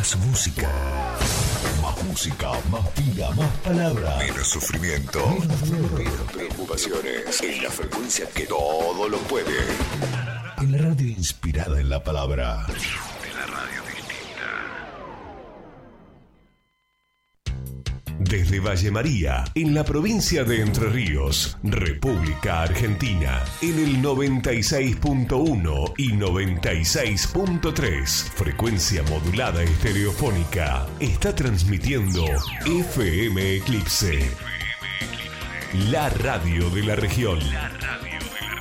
Más música. Más música, más vida, más palabras. Menos sufrimiento. Menos preocupaciones. En la frecuencia que todo lo puede. En la radio inspirada en la palabra. En la radio distinta. Desde Valle María, en la provincia de Entre Ríos, República Argentina, en el 96.1 y 96.3, frecuencia modulada estereofónica, está transmitiendo FM Eclipse, la radio de la región. La radio